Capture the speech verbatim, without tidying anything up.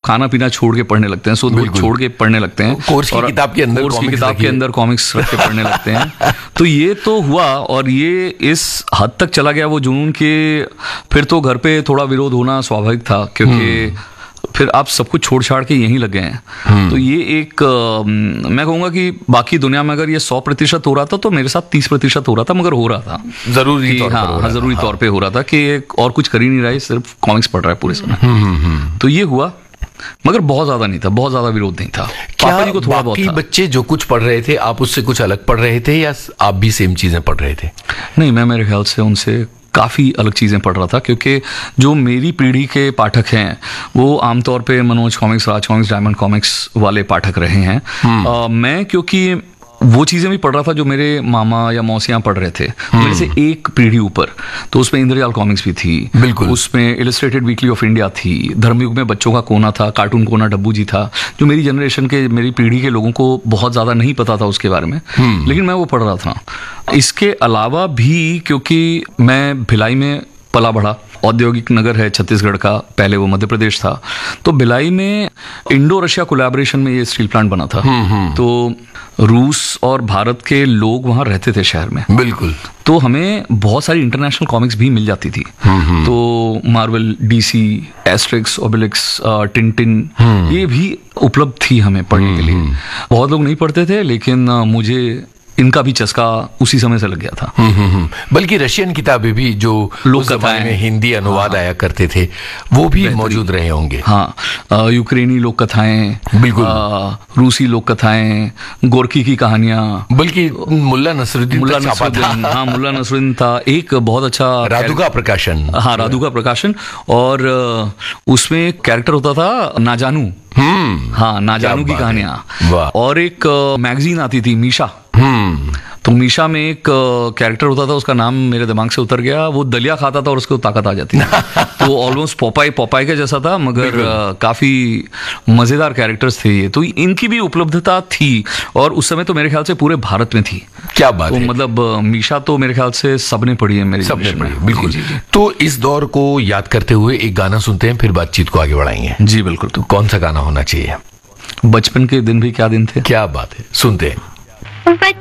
खाना पीना छोड़ के पढ़ने लगते हैं, सुध बुध छोड़ के पढ़ने लगते हैं, कोर्स की किताब के अंदर कोर्स की किताब के अंदर कॉमिक्स रख के पढ़ने लगते हैं। तो ये तो हुआ, और ये इस हद तक चला गया वो जुनून के फिर तो घर पे थोड़ा विरोध होना स्वाभाविक था, क्योंकि फिर आप सब कुछ छोड़ छाड़ के यहीं लगे हैं। तो ये एक आ, मैं कहूँगा कि बाकी दुनिया में अगर ये सौ प्रतिशत हो रहा था तो मेरे साथ तीस प्रतिशत हो रहा था, मगर हो रहा था जरूरी तौर हाँ, पर हाँ जरूरी तौर पे हो रहा था कि एक और कुछ कर ही नहीं रहा है, सिर्फ कॉमिक्स पढ़ रहा है पूरे समय। तो ये हुआ, मगर बहुत ज्यादा नहीं था, बहुत ज्यादा विरोध नहीं था। पापा जी को थोड़ा बहुत था। बच्चे जो कुछ पढ़ रहे थे आप उससे कुछ अलग पढ़ रहे थे, या आप भी सेम चीजें पढ़ रहे थे? नहीं, मैं मेरे ख्याल से उनसे काफ़ी अलग चीज़ें पढ़ रहा था, क्योंकि जो मेरी पीढ़ी के पाठक हैं वो आमतौर पे मनोज कॉमिक्स, राज कॉमिक्स, डायमंड कॉमिक्स वाले पाठक रहे हैं। आ, मैं क्योंकि वो चीज़ें भी पढ़ रहा था जो मेरे मामा या मौसियाँ पढ़ रहे थे, मेरे से एक पीढ़ी ऊपर, तो उसमें इंद्रजाल कॉमिक्स भी थी, बिल्कुल, उसमें इलस्ट्रेटेड वीकली ऑफ इंडिया थी, धर्मयुग में बच्चों का कोना था, कार्टून कोना डब्बू जी था, जो मेरी जनरेशन के, मेरी पीढ़ी के लोगों को बहुत ज़्यादा नहीं पता था उसके बारे में, लेकिन मैं वो पढ़ रहा था। इसके अलावा भी क्योंकि मैं भिलाई में पला बढ़ा, औद्योगिक नगर है छत्तीसगढ़ का, पहले वो मध्य प्रदेश था, तो भिलाई में इंडो रशिया कोलैबोरेशन में ये स्टील प्लांट बना था। तो रूस और भारत के लोग वहाँ रहते थे शहर में, बिल्कुल, तो हमें बहुत सारी इंटरनेशनल कॉमिक्स भी मिल जाती थी। तो मार्वल, डीसी, एस्ट्रिक्स, ओबेलिक्स, टिंटिन, ये भी उपलब्ध थी हमें पढ़ने के लिए। बहुत लोग नहीं पढ़ते थे, लेकिन मुझे इनका भी चस्का उसी समय से लग गया था। हुँ, हुँ, हुँ. बल्कि रशियन किताबें भी जो लोक कथाएं में हिंदी अनुवाद हाँ, आया करते थे वो भी मौजूद रहे होंगे। हाँ, यूक्रेनी लोक कथाएं, बिल्कुल, रूसी लोक कथाएं, गोरकी की कहानियां, बल्कि मुल्ला नसरुद्दीन मुल्ला नसरुद्दीन हाँ मुल्ला नसरुद्दीन था, एक बहुत अच्छा राधुका प्रकाशन, हाँ राधुका प्रकाशन, और उसमें एक कैरेक्टर होता था नाजानू, हाँ नाजानू की कहानियां, और एक मैगजीन आती थी मीशा। हम्म तो मीशा में एक कैरेक्टर होता था, उसका नाम मेरे दिमाग से उतर गया, वो दलिया खाता था और उसको ताकत आ जाती थी। तो ऑलमोस्ट पोपाई पोपाई के जैसा था, मगर काफी मजेदार कैरेक्टर्स थे ये। तो इनकी भी उपलब्धता थी, और उस समय तो मेरे ख्याल से पूरे भारत में थी। क्या बात तो है। मतलब मीशा तो मेरे ख्याल से सबने पढ़ी है, मेरी सबने पढ़ी है, बिल्कुल। जी, जी। तो इस दौर को याद करते हुए एक गाना सुनते हैं, फिर बातचीत को आगे बढ़ाएंगे। जी बिल्कुल। तो कौन सा गाना होना चाहिए? बचपन के दिन भी क्या दिन थे। क्या बात है, सुनते हैं।